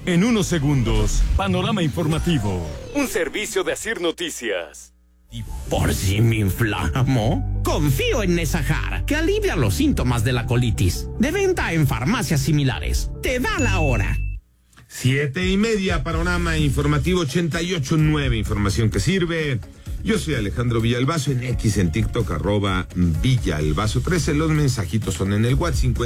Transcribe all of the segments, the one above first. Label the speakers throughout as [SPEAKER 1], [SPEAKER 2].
[SPEAKER 1] En unos segundos, Panorama Informativo. Un servicio de Asir Noticias.
[SPEAKER 2] ¿Por si me inflamo? Confío en Nesajar, que alivia los síntomas de la colitis. De venta en farmacias similares. Te da la hora.
[SPEAKER 3] 7:30, Panorama Informativo 88.9, información que sirve. Yo soy Alejandro Villalbazo, en X, en TikTok, @Villalbazo13. Los mensajitos son en el WhatsApp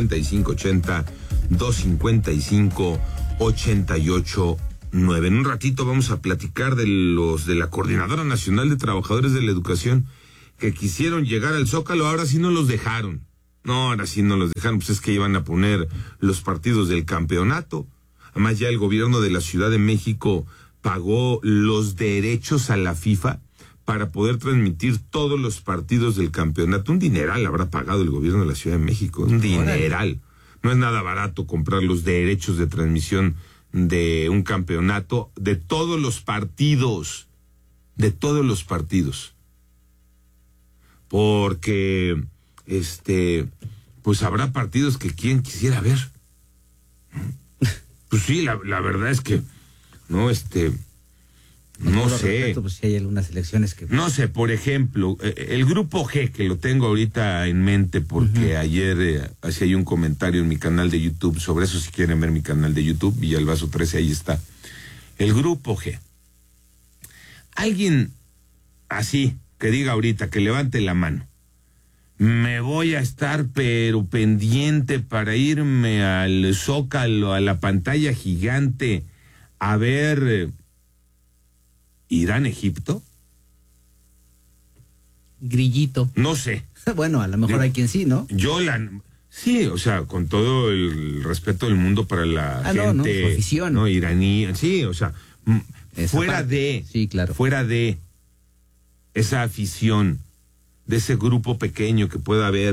[SPEAKER 3] 5580-255-88.9. En un ratito vamos a platicar de los de la Coordinadora Nacional de Trabajadores de la Educación que quisieron llegar al Zócalo, ahora sí no los dejaron. No, ahora sí no los dejaron, pues es que iban a poner los partidos del campeonato. Además ya el gobierno de la Ciudad de México pagó los derechos a la FIFA para poder transmitir todos los partidos del campeonato. Un dineral habrá pagado el gobierno de la Ciudad de México, un dineral. No es nada barato comprar los derechos de transmisión de un campeonato, de todos los partidos, porque pues habrá partidos que quien quisiera ver. Pues sí, la verdad es que no no sé.
[SPEAKER 4] Respeto, pues si hay algunas elecciones que...
[SPEAKER 3] No sé, por ejemplo, el grupo G, que lo tengo ahorita en mente porque ayer hacía yo un comentario en mi canal de YouTube sobre eso. Si quieren ver mi canal de YouTube, Villalbazo 13, ahí está. El grupo G. Alguien así, que diga ahorita, que levante la mano. Me voy a estar pero pendiente para irme al Zócalo, a la pantalla gigante, a ver... ¿Irán-Egipto?
[SPEAKER 4] Grillito.
[SPEAKER 3] No sé.
[SPEAKER 4] Bueno, a lo mejor hay quien sí, ¿no?
[SPEAKER 3] Sí, o sea, con todo el respeto del mundo para la gente...
[SPEAKER 4] No, su afición.
[SPEAKER 3] No, iraní, sí, o sea, fuera de esa afición, de ese grupo pequeño que pueda haber,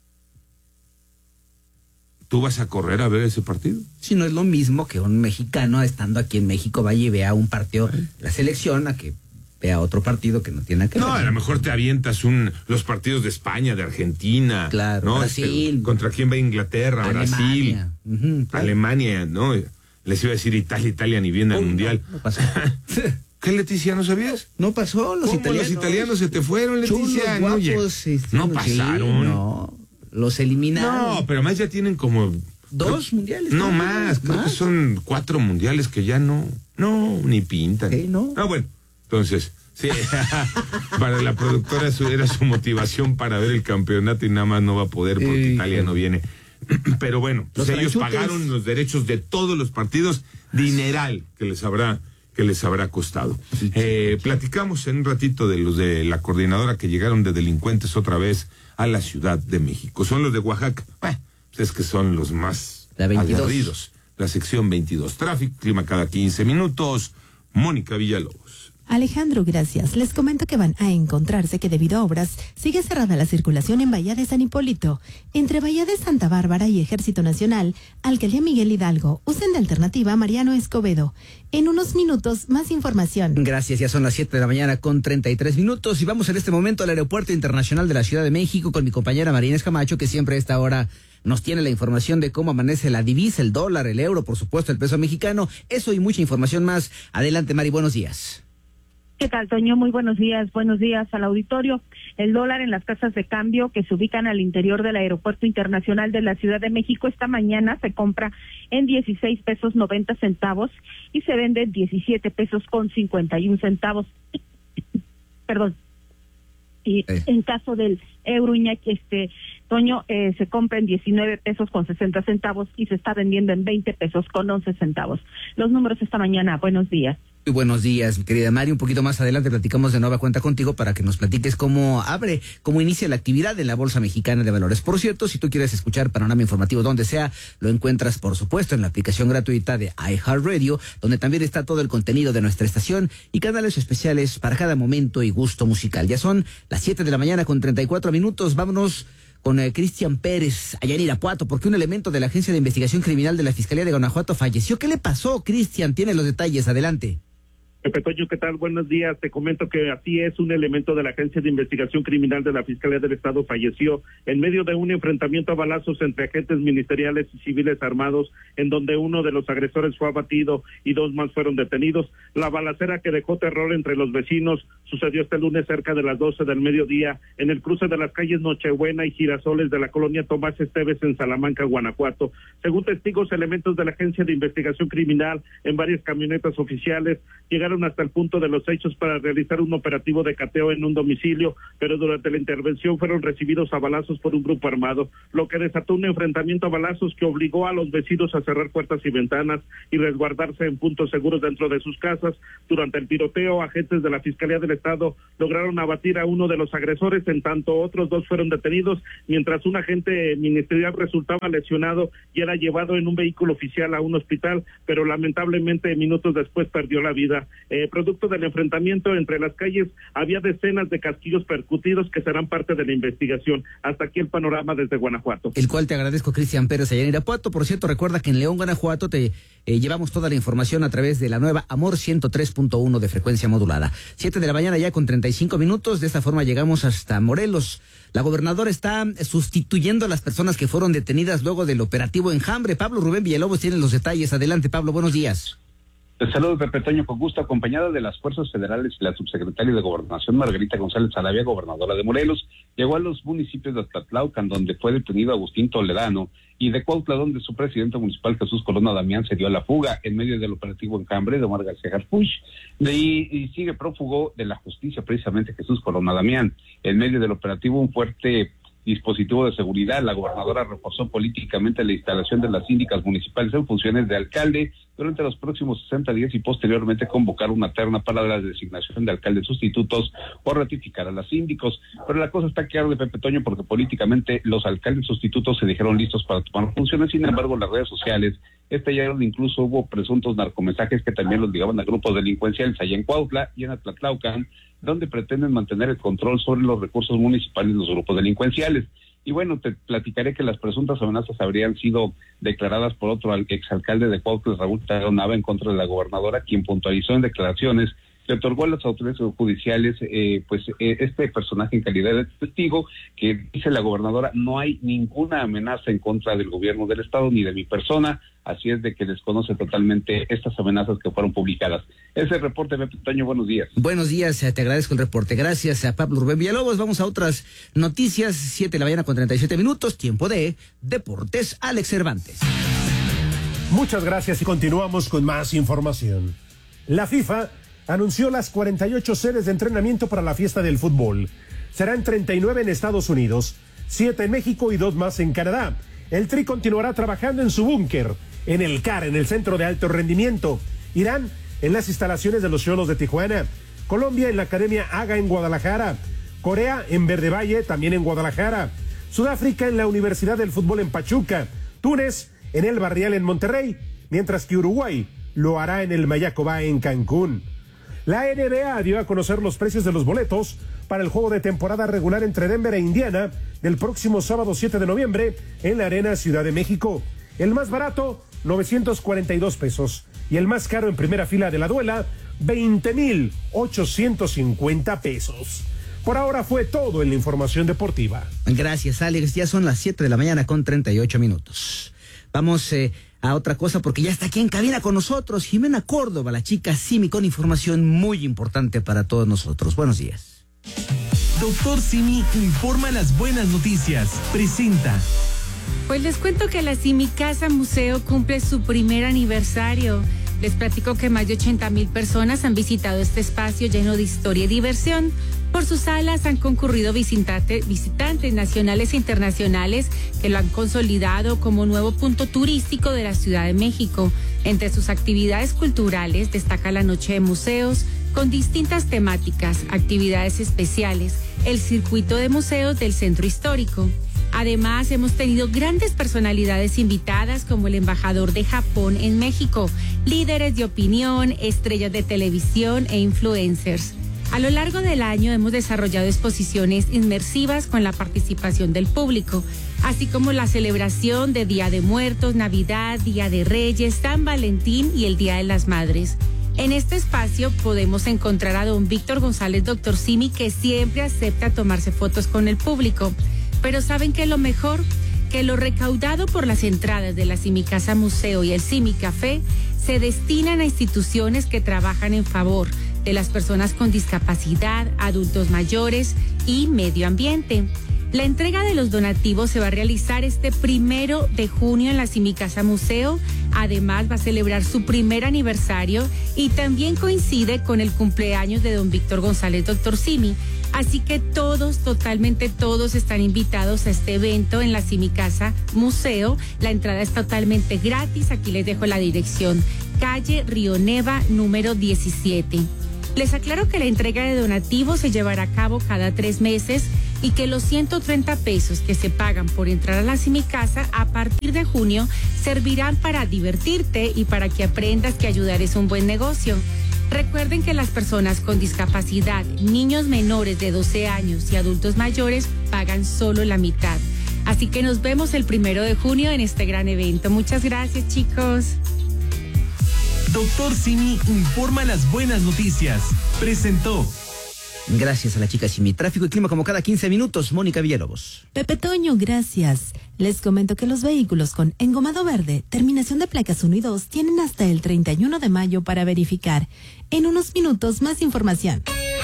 [SPEAKER 3] ¿tú vas a correr a ver ese partido?
[SPEAKER 4] Si no es lo mismo que un mexicano estando aquí en México vaya y vea un partido de la selección a que vea otro partido que no tiene nada que ver.
[SPEAKER 3] No, a lo mejor te avientas los partidos de España, de Argentina.
[SPEAKER 4] Claro,
[SPEAKER 3] ¿no?
[SPEAKER 4] Brasil.
[SPEAKER 3] ¿Contra quién va Inglaterra?
[SPEAKER 4] Alemania.
[SPEAKER 3] Brasil.
[SPEAKER 4] Claro.
[SPEAKER 3] Alemania, ¿no? Les iba a decir Italia ni viene al Mundial.
[SPEAKER 4] No pasó.
[SPEAKER 3] ¿Qué, Leticia, no sabías?
[SPEAKER 4] No pasó, los italianos.
[SPEAKER 3] Los italianos se te fueron, Leticia?
[SPEAKER 4] Chulos,
[SPEAKER 3] No,
[SPEAKER 4] guapos,
[SPEAKER 3] no pasaron.
[SPEAKER 4] Sí, no, los eliminaron.
[SPEAKER 3] No, pero además ya tienen como...
[SPEAKER 4] 2 mundiales.
[SPEAKER 3] No más, creo que son 4 mundiales que ya no, ni pintan.
[SPEAKER 4] ¿Qué, no?
[SPEAKER 3] Ah, bueno, entonces, sí, para la productora era su motivación para ver el campeonato y nada más no va a poder porque Italia no viene. Pero bueno, pues ellos pagaron los derechos de todos los partidos, dineral que les habrá costado. Platicamos en un ratito de los de la coordinadora que llegaron de delincuentes otra vez a la Ciudad de México. Son los de Oaxaca. Es que son los más aguerridos. La sección 22. Tráfico, clima cada 15 minutos. Mónica Villalobos.
[SPEAKER 5] Alejandro, gracias. Les comento que van a encontrarse que debido a obras sigue cerrada la circulación en Bahía de San Hipólito. Entre Bahía de Santa Bárbara y Ejército Nacional, Alcaldía Miguel Hidalgo. Usen de alternativa Mariano Escobedo. En unos minutos, más información.
[SPEAKER 4] Gracias, ya son las 7 de la mañana con 33 minutos y vamos en este momento al Aeropuerto Internacional de la Ciudad de México con mi compañera Marínez Camacho, que siempre a esta hora nos tiene la información de cómo amanece la divisa, el dólar, el euro, por supuesto, el peso mexicano. Eso y mucha información más. Adelante, Mari, buenos días.
[SPEAKER 6] ¿Qué tal, Toño? Muy buenos días al auditorio. El dólar en las casas de cambio que se ubican al interior del Aeropuerto Internacional de la Ciudad de México esta mañana se compra en 16 pesos 90 centavos y se vende en 17 pesos con 51 centavos. Perdón. Y en caso del euro, Iñaki, Toño, se compra en 19 pesos con 60 centavos y se está vendiendo en 20 pesos con 11 centavos. Los números esta mañana. Buenos días.
[SPEAKER 4] Muy buenos días, mi querida Mari. Un poquito más adelante platicamos de nueva cuenta contigo para que nos platiques cómo inicia la actividad en la Bolsa Mexicana de Valores. Por cierto, si tú quieres escuchar Panorama Informativo donde sea, lo encuentras, por supuesto, en la aplicación gratuita de iHeartRadio, donde también está todo el contenido de nuestra estación y canales especiales para cada momento y gusto musical. Ya son las 7 de la mañana con 34 minutos. Vámonos con Cristian Pérez, allá en Irapuato, porque un elemento de la Agencia de Investigación Criminal de la Fiscalía de Guanajuato falleció. ¿Qué le pasó, Cristian? Tiene los detalles, adelante.
[SPEAKER 7] Pepe Toño, ¿qué tal? Buenos días. Te comento que así es, un elemento de la Agencia de Investigación Criminal de la Fiscalía del Estado falleció en medio de un enfrentamiento a balazos entre agentes ministeriales y civiles armados, en donde uno de los agresores fue abatido y 2 más fueron detenidos. La balacera que dejó terror entre los vecinos sucedió este lunes cerca de las 12 del mediodía en el cruce de las calles Nochebuena y Girasoles de la colonia Tomás Esteves en Salamanca, Guanajuato. Según testigos, elementos de la Agencia de Investigación Criminal en varias camionetas oficiales llegaron hasta el punto de los hechos para realizar un operativo de cateo en un domicilio, pero durante la intervención fueron recibidos a balazos por un grupo armado, lo que desató un enfrentamiento a balazos que obligó a los vecinos a cerrar puertas y ventanas y resguardarse en puntos seguros dentro de sus casas. Durante el tiroteo, agentes de la Fiscalía del Estado lograron abatir a uno de los agresores, en tanto otros 2 fueron detenidos, mientras un agente ministerial resultaba lesionado y era llevado en un vehículo oficial a un hospital, pero lamentablemente minutos después perdió la vida. Producto del enfrentamiento entre las calles, había decenas de casquillos percutidos que serán parte de la investigación. Hasta aquí el panorama desde Guanajuato.
[SPEAKER 4] El cual te agradezco, Cristian Pérez, allá en Irapuato. Por cierto, recuerda que en León, Guanajuato, te llevamos toda la información a través de la nueva Amor 103.1 de frecuencia modulada. 7 de la mañana ya con 35 minutos. De esta forma llegamos hasta Morelos. La gobernadora está sustituyendo a las personas que fueron detenidas luego del operativo Enjambre. Pablo Rubén Villalobos tiene los detalles. Adelante, Pablo, buenos días.
[SPEAKER 8] Te saludo, Pepe Toño, con gusto, acompañada de las fuerzas federales y la subsecretaria de Gobernación, Margarita González Arabia, gobernadora de Morelos, llegó a los municipios de Tlatlaucan, donde fue detenido Agustín Toledano, y de Cuautla, donde su presidente municipal, Jesús Corona Damián, se dio a la fuga en medio del operativo Enjambre de Omar García Harfuch. Y sigue prófugo de la justicia, precisamente Jesús Corona Damián. En medio del operativo, un fuerte dispositivo de seguridad, la gobernadora reforzó políticamente la instalación de las síndicas municipales en funciones de alcalde durante los próximos 60 días y posteriormente convocar una terna para la designación de alcaldes sustitutos o ratificar a las síndicos. Pero la cosa está que arde, Pepe Toño, porque políticamente los alcaldes sustitutos se dijeron listos para tomar funciones. Sin embargo, las redes sociales estallaron, incluso hubo presuntos narcomensajes que también los ligaban a grupos delincuenciales allá en Cuautla y en Atlatlaucan, donde pretenden mantener el control sobre los recursos municipales de los grupos delincuenciales. Y bueno, te platicaré que las presuntas amenazas habrían sido declaradas por otro exalcalde de Cuautla, Raúl Nava, en contra de la gobernadora, quien puntualizó en declaraciones que otorgó a las autoridades judiciales este personaje en calidad de testigo, que dice la gobernadora: no hay ninguna amenaza en contra del gobierno del estado ni de mi persona, así es de que desconoce totalmente estas amenazas que fueron publicadas. Ese reporte, Pepe Toño, buenos días.
[SPEAKER 4] Buenos días, te agradezco el reporte. Gracias a Pablo Rubén Villalobos. Vamos a otras noticias. 7 de la mañana con 37 minutos, tiempo de Deportes. Alex Cervantes.
[SPEAKER 9] Muchas gracias y continuamos con más información. La FIFA anunció las 48 sedes de entrenamiento para la fiesta del fútbol. Serán 39 en Estados Unidos, 7 en México y 2 más en Canadá. El Tri continuará trabajando en su búnker, en el CAR, en el Centro de Alto Rendimiento. Irán en las instalaciones de los Xolos de Tijuana. Colombia en la Academia AGA en Guadalajara. Corea en Verde Valle, también en Guadalajara. Sudáfrica en la Universidad del Fútbol en Pachuca. Túnez en el Barrial en Monterrey, mientras que Uruguay lo hará en el Mayacobá en Cancún. La NBA dio a conocer los precios de los boletos para el juego de temporada regular entre Denver e Indiana del próximo sábado 7 de noviembre en la Arena Ciudad de México. El más barato, 942 pesos. Y el más caro en primera fila de la duela, 20,850 pesos. Por ahora fue todo en la información deportiva.
[SPEAKER 4] Gracias, Alex. Ya son las 7 de la mañana con 38 minutos. Vamos a otra cosa, porque ya está aquí en cabina con nosotros Jimena Córdoba, la chica Simi, con información muy importante para todos nosotros. Buenos días.
[SPEAKER 10] Doctor Simi informa las buenas noticias. Presenta.
[SPEAKER 11] Pues les cuento que la Simi Casa Museo cumple su primer aniversario. Les platico que más de 80,000 personas han visitado este espacio lleno de historia y diversión. Por sus salas han concurrido visitantes nacionales e internacionales que lo han consolidado como nuevo punto turístico de la Ciudad de México. Entre sus actividades culturales destaca la Noche de Museos, con distintas temáticas, actividades especiales, el circuito de museos del Centro Histórico. Además, hemos tenido grandes personalidades invitadas como el embajador de Japón en México, líderes de opinión, estrellas de televisión e influencers. A lo largo del año hemos desarrollado exposiciones inmersivas con la participación del público, así como la celebración de Día de Muertos, Navidad, Día de Reyes, San Valentín y el Día de las Madres. En este espacio podemos encontrar a don Víctor González, doctor Simi, que siempre acepta tomarse fotos con el público. Pero ¿saben qué es lo mejor? Que lo recaudado por las entradas de la Simi Casa Museo y el Simi Café se destinan a instituciones que trabajan en favor de las personas con discapacidad, adultos mayores y medio ambiente. La entrega de los donativos se va a realizar este 1 de junio en la Simi Casa Museo. Además, va a celebrar su primer aniversario y también coincide con el cumpleaños de don Víctor González, doctor Simi. Así que todos, totalmente todos están invitados a este evento en la Simi Casa Museo. La entrada es totalmente gratis. Aquí les dejo la dirección. Calle Río Neva, número 17. Les aclaro que la entrega de donativos se llevará a cabo cada 3 meses y que los 130 pesos que se pagan por entrar a la Simi Casa a partir de junio servirán para divertirte y para que aprendas que ayudar es un buen negocio. Recuerden que las personas con discapacidad, niños menores de 12 años y adultos mayores pagan solo la mitad. Así que nos vemos el 1 de junio en este gran evento. Muchas gracias, chicos.
[SPEAKER 10] Doctor Simi informa las buenas noticias. Presentó.
[SPEAKER 4] Gracias a la chica Simi. Tráfico y clima como cada 15 minutos. Mónica Villalobos.
[SPEAKER 5] Pepe Toño, gracias. Les comento que los vehículos con engomado verde, terminación de placas 1 y 2, tienen hasta el 31 de mayo para verificar. En unos minutos, más información.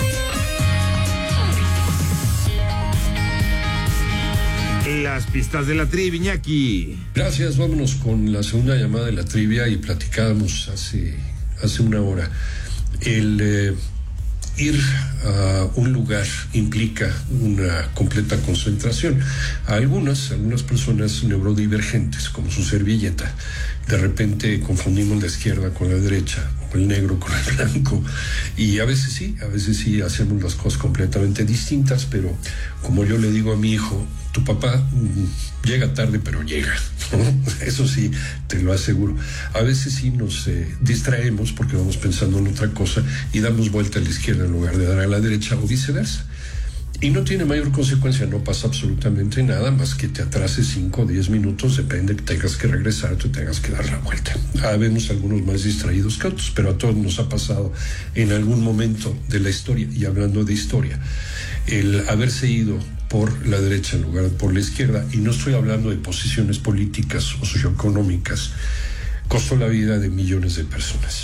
[SPEAKER 3] Las pistas de la trivia, Iñaki.
[SPEAKER 12] Gracias, vámonos con la segunda llamada de la trivia y platicábamos hace 1 hora. Ir a un lugar implica una completa concentración. A algunas personas neurodivergentes, como su servilleta, de repente confundimos la izquierda con la derecha, o el negro con el blanco, y a veces sí hacemos las cosas completamente distintas, pero como yo le digo a mi hijo, tu papá llega tarde, pero llega, ¿no? Eso sí, te lo aseguro. A veces sí nos distraemos porque vamos pensando en otra cosa y damos vuelta a la izquierda en lugar de dar a la derecha o viceversa. Y no tiene mayor consecuencia, no pasa absolutamente nada más que te atrases 5 o 10 minutos, depende que tengas que regresar, tú tengas que dar la vuelta. Vemos algunos más distraídos que otros, pero a todos nos ha pasado en algún momento de la historia. Y hablando de historia, el haberse ido por la derecha en lugar de por la izquierda, y no estoy hablando de posiciones políticas o socioeconómicas, costó la vida de millones de personas.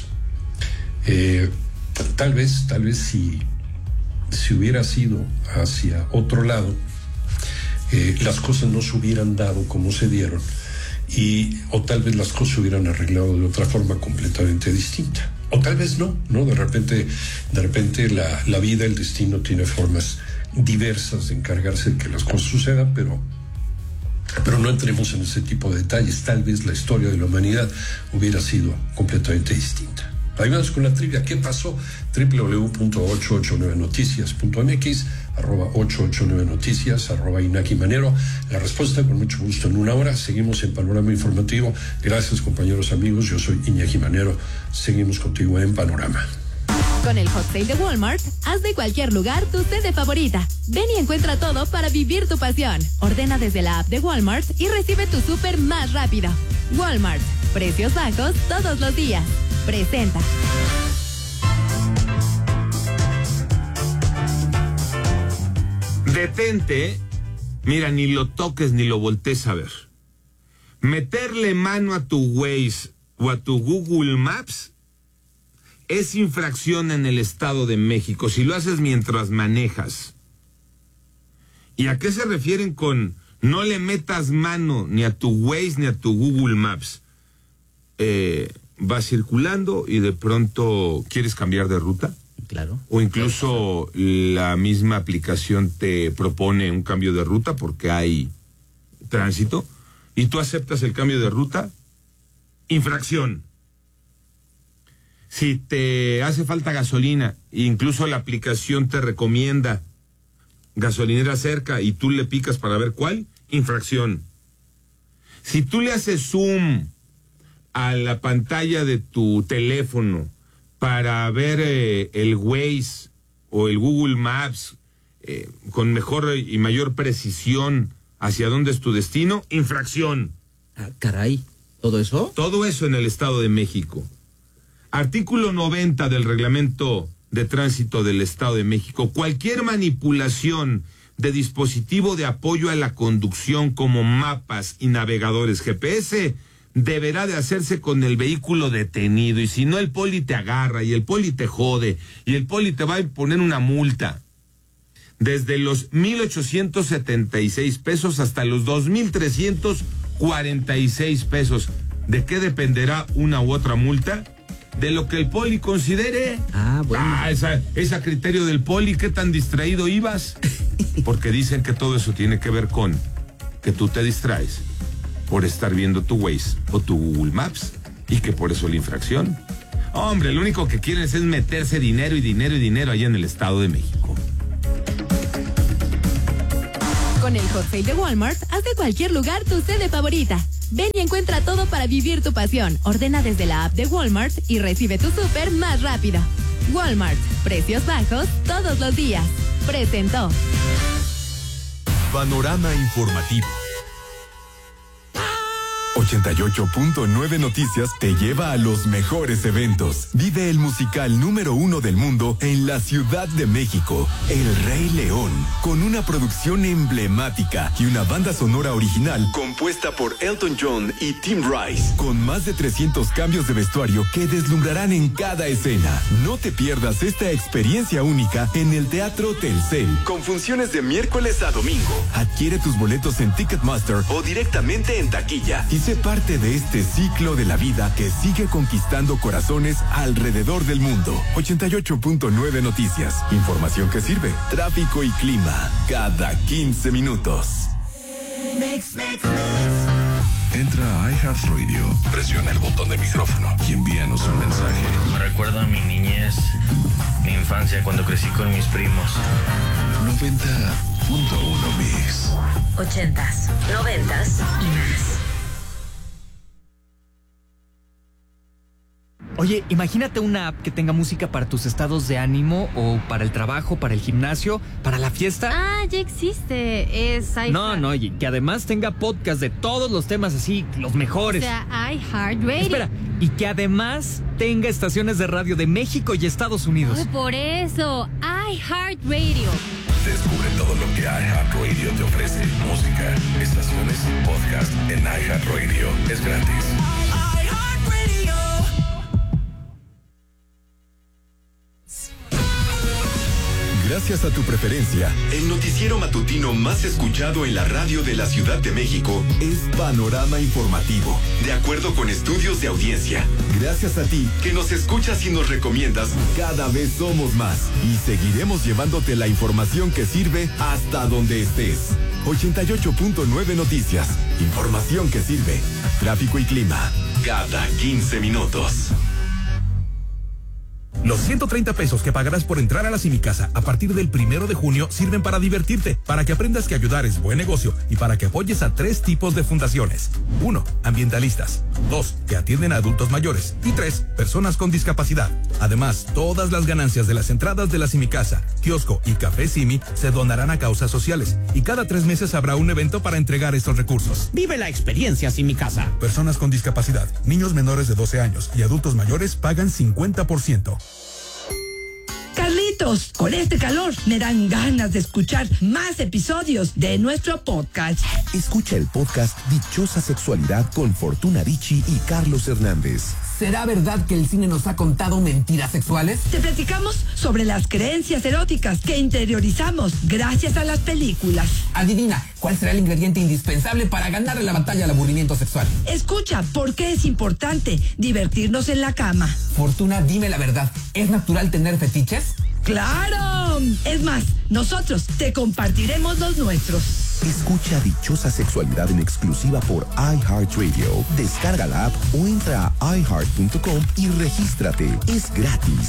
[SPEAKER 12] Tal vez si hubiera sido hacia otro lado, las cosas no se hubieran dado como se dieron, o tal vez las cosas se hubieran arreglado de otra forma completamente distinta, o tal vez no, de repente la vida, el destino tiene formas diversas de encargarse de que las cosas sucedan, pero no entremos en ese tipo de detalles. Tal vez la historia de la humanidad hubiera sido completamente distinta. Ahí vamos con la trivia. ¿Qué pasó? www.889noticias.mx, @889noticias, @Iñaki Manero. La respuesta con mucho gusto en 1 hora. Seguimos en Panorama Informativo. Gracias, compañeros, amigos. Yo soy Iñaki Manero. Seguimos contigo en Panorama.
[SPEAKER 13] Con el Hot Sale de Walmart, haz de cualquier lugar tu sede favorita. Ven y encuentra todo para vivir tu pasión. Ordena desde la app de Walmart y recibe tu súper más rápido. Walmart, precios bajos todos los días. Presenta.
[SPEAKER 3] Detente, mira, ni lo toques ni lo voltees a ver. Meterle mano a tu Waze o a tu Google Maps es infracción en el Estado de México si lo haces mientras manejas. ¿Y a qué se refieren con no le metas mano ni a tu Waze ni a tu Google Maps? Vas circulando y de pronto quieres cambiar de ruta.
[SPEAKER 4] Claro.
[SPEAKER 3] O incluso la misma aplicación te propone un cambio de ruta porque hay tránsito y tú aceptas el cambio de ruta. Infracción. Si te hace falta gasolina, incluso la aplicación te recomienda gasolinera cerca y tú le picas para ver cuál, infracción. Si tú le haces zoom a la pantalla de tu teléfono para ver el Waze o el Google Maps con mejor y mayor precisión hacia dónde es tu destino, infracción.
[SPEAKER 4] Ah, caray, ¿todo eso?
[SPEAKER 3] Todo eso en el Estado de México. Artículo 90 del Reglamento de Tránsito del Estado de México. Cualquier manipulación de dispositivo de apoyo a la conducción como mapas y navegadores GPS deberá de hacerse con el vehículo detenido, y si no, el poli te agarra y el poli te jode y el poli te va a imponer una multa desde los 1,876 pesos hasta los 2,346 pesos. ¿De qué dependerá una u otra multa? De lo que el poli considere. Es a criterio del poli. ¿Qué tan distraído ibas? Porque dicen que todo eso tiene que ver con que tú te distraes por estar viendo tu Waze o tu Google Maps, y que por eso la infracción. Hombre, lo único que quieren es meterse dinero y dinero y dinero allá en el Estado de México.
[SPEAKER 13] Con el Hot Sale de Walmart, haz de cualquier lugar tu sede favorita. Ven y encuentra todo para vivir tu pasión. Ordena desde la app de Walmart y recibe tu súper más rápido. Walmart, precios bajos todos los días. Presentó.
[SPEAKER 14] Panorama informativo. 88.9 Noticias te lleva a los mejores eventos. Vive el musical número 1 del mundo en la Ciudad de México, El Rey León, con una producción emblemática y una banda sonora original compuesta por Elton John y Tim Rice, con más de 300 cambios de vestuario que deslumbrarán en cada escena. No te pierdas esta experiencia única en el Teatro Telcel, con funciones de miércoles a domingo. Adquiere tus boletos en Ticketmaster o directamente en taquilla y sé parte de este ciclo de la vida que sigue conquistando corazones alrededor del mundo. 88.9 Noticias. Información que sirve. Tráfico y clima. Cada 15 minutos.
[SPEAKER 15] Entra a iHeartRadio, presiona el botón de micrófono y envíanos un mensaje.
[SPEAKER 16] Me recuerda a mi niñez, mi infancia cuando crecí con mis primos.
[SPEAKER 15] 90.1 Mix.
[SPEAKER 17] 80s, 90s y más.
[SPEAKER 18] Oye, imagínate una app que tenga música para tus estados de ánimo o para el trabajo, para el gimnasio, para la fiesta.
[SPEAKER 19] Ah, ya existe. Es iHeart.
[SPEAKER 18] No, oye, que además tenga podcast de todos los temas así, los mejores.
[SPEAKER 19] O sea, iHeartRadio.
[SPEAKER 18] Espera, y que además tenga estaciones de radio de México y Estados Unidos.
[SPEAKER 19] Ay, por eso, iHeartRadio.
[SPEAKER 15] Descubre todo lo que iHeartRadio te ofrece. Música, estaciones, podcast en iHeartRadio. Es gratis.
[SPEAKER 14] Gracias a tu preferencia, el noticiero matutino más escuchado en la radio de la Ciudad de México es Panorama Informativo, de acuerdo con estudios de audiencia. Gracias a ti, que nos escuchas y nos recomiendas, cada vez somos más y seguiremos llevándote la información que sirve hasta donde estés. 88.9 Noticias, información que sirve. Tráfico y clima, cada 15 minutos.
[SPEAKER 20] Los 130 pesos que pagarás por entrar a la Simicasa a partir del 1 de junio sirven para divertirte, para que aprendas que ayudar es buen negocio y para que apoyes a 3 tipos de fundaciones. 1. Ambientalistas. 2. Que atienden a adultos mayores. Y 3. Personas con discapacidad. Además, todas las ganancias de las entradas de la Simicasa, kiosco y café Simi se donarán a causas sociales. Y cada 3 meses habrá un evento para entregar estos recursos.
[SPEAKER 2] Vive la experiencia Simicasa.
[SPEAKER 20] Personas con discapacidad, niños menores de 12 años y adultos mayores pagan 50%.
[SPEAKER 21] Carlitos, con este calor me dan ganas de escuchar más episodios de nuestro podcast.
[SPEAKER 22] Escucha el podcast Dichosa Sexualidad con Fortuna Dicci y Carlos Hernández.
[SPEAKER 23] ¿Será verdad que el cine nos ha contado mentiras sexuales?
[SPEAKER 21] Te platicamos sobre las creencias eróticas que interiorizamos gracias a las películas.
[SPEAKER 23] Adivina, ¿cuál será el ingrediente indispensable para ganarle la batalla al aburrimiento sexual?
[SPEAKER 21] Escucha por qué es importante divertirnos en la cama.
[SPEAKER 23] Fortuna, dime la verdad, ¿es natural tener fetiches?
[SPEAKER 21] ¡Claro! Es más, nosotros te compartiremos los nuestros.
[SPEAKER 22] Escucha Dichosa Sexualidad en exclusiva por iHeartRadio. Descarga la app o entra a iHeart.com y regístrate. Es gratis.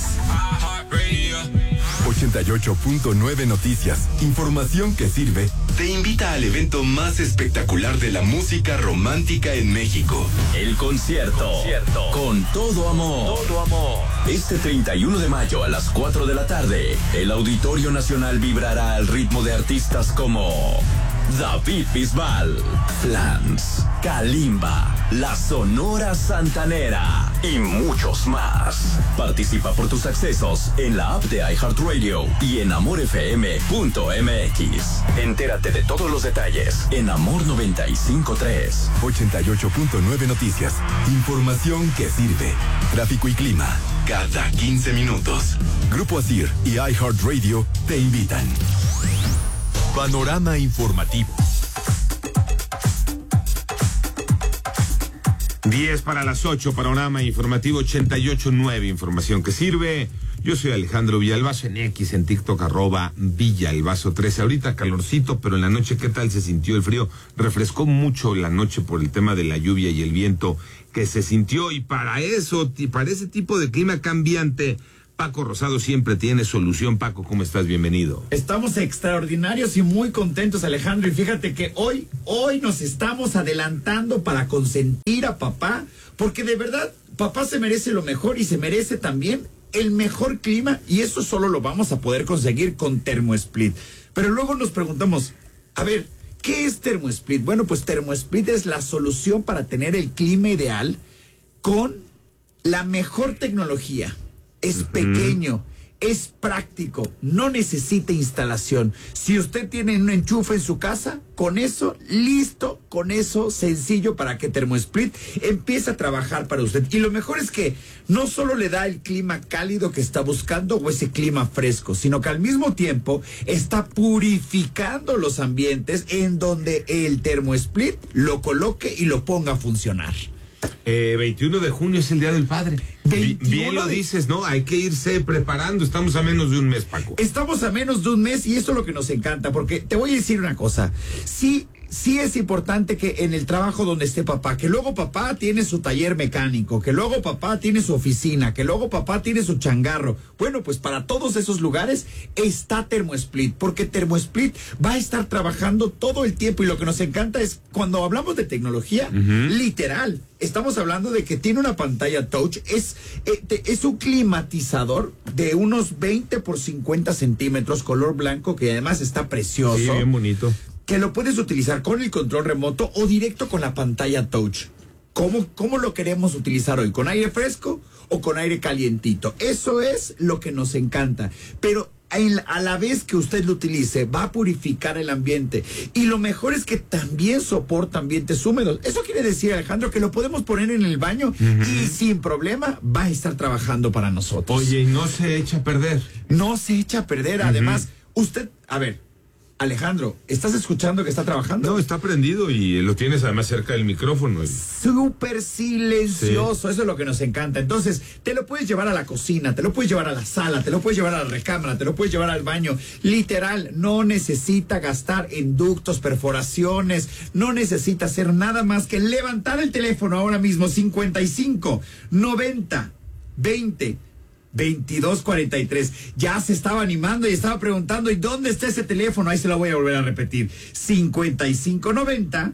[SPEAKER 14] 88.9 Noticias, información que sirve, te invita al evento más espectacular de la música romántica en México. El concierto. Con todo amor. Este 31 de mayo a las 4 de la tarde, el Auditorio Nacional vibrará al ritmo de artistas como David Bisbal, Flans, Kalimba,
[SPEAKER 1] la Sonora Santanera y muchos más. Participa por tus accesos en la app de iHeartRadio y en amorfm.mx. Entérate de todos los detalles en Amor 95.3.
[SPEAKER 14] 88.9 Noticias. Información que sirve. Tráfico y clima cada 15 minutos. Grupo ASIR y iHeartRadio te invitan. Panorama informativo.
[SPEAKER 3] 10 para las 8, panorama informativo 88.9, información que sirve. Yo soy Alejandro Villalbazo, en X, en TikTok, @Villalbazo13. Ahorita calorcito, pero en la noche, ¿qué tal se sintió el frío? Refrescó mucho la noche por el tema de la lluvia y el viento que se sintió. Y para eso, para ese tipo de clima cambiante, Paco Rosado siempre tiene solución. Paco, ¿cómo estás? Bienvenido.
[SPEAKER 6] Estamos extraordinarios y muy contentos, Alejandro. Y fíjate que hoy nos estamos adelantando para consentir a papá, porque de verdad, papá se merece lo mejor y se merece también el mejor clima, y eso solo lo vamos a poder conseguir con TermoSplit. Pero luego nos preguntamos, a ver, ¿qué es TermoSplit? Bueno, pues TermoSplit es la solución para tener el clima ideal con la mejor tecnología. Es pequeño, es práctico, no necesita instalación. Si usted tiene un enchufe en su casa, con eso, listo, con eso, sencillo para que TermoSplit empiece a trabajar para usted. Y lo mejor es que no solo le da el clima cálido que está buscando o ese clima fresco, sino que al mismo tiempo está purificando los ambientes en donde el TermoSplit lo coloque y lo ponga a funcionar.
[SPEAKER 3] 21 de junio es el Día del Padre. Bien lo dices, ¿no? Hay que irse preparando. Estamos a menos de un mes, Paco.
[SPEAKER 6] Estamos a menos de un mes y eso es lo que nos encanta, porque te voy a decir una cosa. Sí es importante que en el trabajo donde esté papá, que luego papá tiene su taller mecánico, que luego papá tiene su oficina, que luego papá tiene su changarro. Bueno, pues para todos esos lugares está TermoSplit, porque TermoSplit va a estar trabajando todo el tiempo, y lo que nos encanta es cuando hablamos de tecnología, literal, estamos hablando de que tiene una pantalla touch, es un climatizador de unos 20 por 50 centímetros, color blanco, que además está precioso.
[SPEAKER 3] Sí, bien bonito.
[SPEAKER 6] Que lo puedes utilizar con el control remoto o directo con la pantalla touch. ¿Cómo lo queremos utilizar hoy? ¿Con aire fresco o con aire calientito? Eso es lo que nos encanta. Pero a la vez que usted lo utilice, va a purificar el ambiente. Y lo mejor es que también soporta ambientes húmedos. Eso quiere decir, Alejandro, que lo podemos poner en el baño y sin problema va a estar trabajando para nosotros.
[SPEAKER 3] Oye, y no se echa a perder.
[SPEAKER 6] No se echa a perder. Además, usted, a ver, Alejandro, ¿estás escuchando que está trabajando?
[SPEAKER 3] No, está prendido y lo tienes además cerca del micrófono.
[SPEAKER 6] Súper silencioso, sí. Eso es lo que nos encanta. Entonces, te lo puedes llevar a la cocina, te lo puedes llevar a la sala, te lo puedes llevar a la recámara, te lo puedes llevar al baño. Literal, no necesita gastar en ductos, perforaciones, no necesita hacer nada más que levantar el teléfono ahora mismo, 55 90 20 2243. Ya se estaba animando y estaba preguntando, ¿y dónde está ese teléfono? Ahí se lo voy a volver a repetir. 5590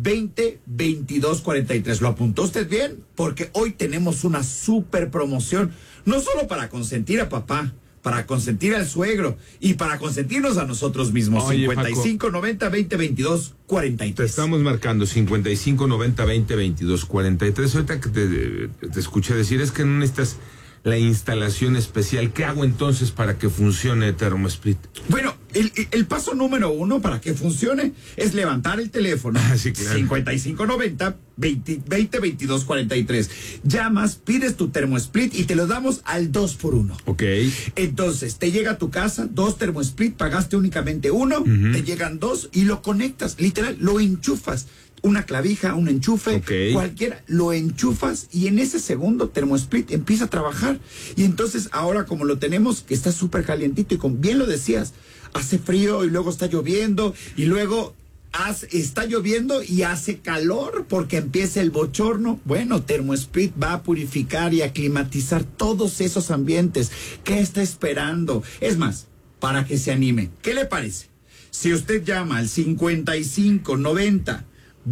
[SPEAKER 6] 202243. ¿Lo apuntó usted bien? Porque hoy tenemos una super promoción, no solo para consentir a papá, para consentir al suegro y para consentirnos a nosotros mismos. 5590 202243.
[SPEAKER 3] Te estamos marcando 5590 202243. Ahorita que te escuché decir, es que no necesitas la instalación especial. ¿Qué hago entonces para que funcione TermoSplit?
[SPEAKER 6] Bueno, el paso número 1 para que funcione es levantar el teléfono.
[SPEAKER 3] Sí, claro.
[SPEAKER 6] 5590 202243. Llamas, pides tu TermoSplit y te lo damos al 2x1.
[SPEAKER 3] Ok.
[SPEAKER 6] Entonces, te llega a tu casa 2 TermoSplit, pagaste únicamente 1, te llegan 2 y lo conectas, literal, lo enchufas. Una clavija, un enchufe, cualquiera, lo enchufas y en ese segundo TermoSplit empieza a trabajar. Y entonces ahora como lo tenemos, que está súper calientito y bien lo decías, hace frío y luego está lloviendo y luego está lloviendo y hace calor porque empieza el bochorno. Bueno, TermoSplit va a purificar y a climatizar todos esos ambientes. ¿Qué está esperando? Es más, para que se anime, ¿qué le parece? Si usted llama al 5590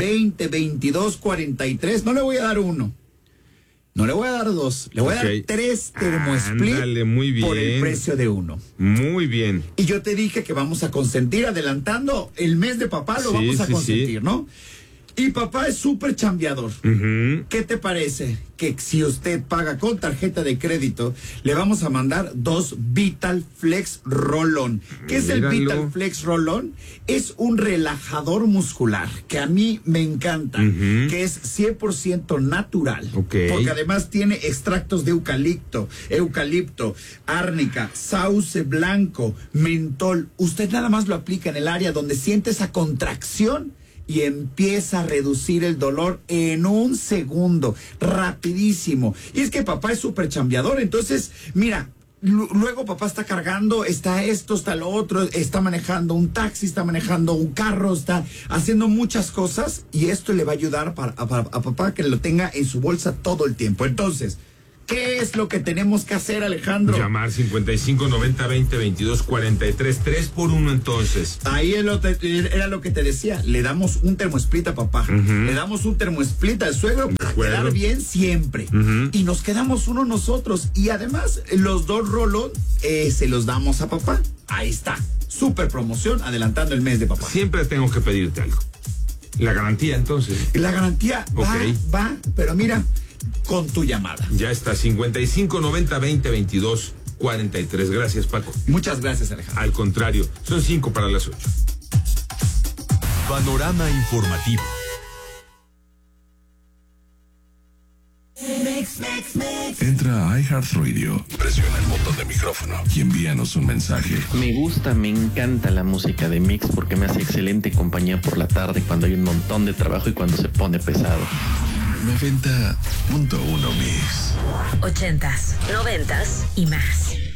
[SPEAKER 6] 202243, no le voy a dar 1, no le voy a dar 2, le voy a dar 3 TermoSplit por el precio de 1.
[SPEAKER 3] Muy bien.
[SPEAKER 6] Y yo te dije que vamos a consentir, adelantando el mes de papá, lo vamos a consentir, ¿no? Y papá es súper chambeador. ¿Qué te parece? Que si usted paga con tarjeta de crédito, le vamos a mandar 2 Vital Flex Roll-On. ¿Qué es el Vital Flex Roll-On? Es un relajador muscular que a mí me encanta, que es 100% natural. Porque además tiene extractos de eucalipto, árnica, sauce blanco, mentol. Usted nada más lo aplica en el área donde siente esa contracción y empieza a reducir el dolor en un segundo, rapidísimo. Y es que papá es súper chambeador, entonces, mira, luego papá está cargando, está esto, está lo otro, está manejando un taxi, está manejando un carro, está haciendo muchas cosas, y esto le va a ayudar a papá que lo tenga en su bolsa todo el tiempo. Entonces, ¿qué es lo que tenemos que hacer, Alejandro?
[SPEAKER 3] Llamar 55 90 20 22 43, 3 por 1 entonces.
[SPEAKER 6] Ahí era lo que te decía, le damos un termosplit a papá, le damos un termosplit al suegro para quedar bien siempre. Y nos quedamos uno nosotros, y además los 2 rolos se los damos a papá. Ahí está, súper promoción, adelantando el mes de papá.
[SPEAKER 3] Siempre tengo que pedirte algo. La garantía entonces.
[SPEAKER 6] La garantía va, pero mira, con tu llamada.
[SPEAKER 3] Ya está, 55 90 20 22 43. Gracias, Paco.
[SPEAKER 6] Muchas gracias, Alejandro.
[SPEAKER 3] Al contrario, son 5 para las 8.
[SPEAKER 14] Panorama informativo.
[SPEAKER 15] Entra a iHeartRadio, presiona el botón de micrófono y envíanos un mensaje.
[SPEAKER 7] Me gusta, me encanta la música de Mix porque me hace excelente compañía por la tarde cuando hay un montón de trabajo y cuando se pone pesado.
[SPEAKER 15] 90.1 Mix.
[SPEAKER 17] 80s, 90s y más.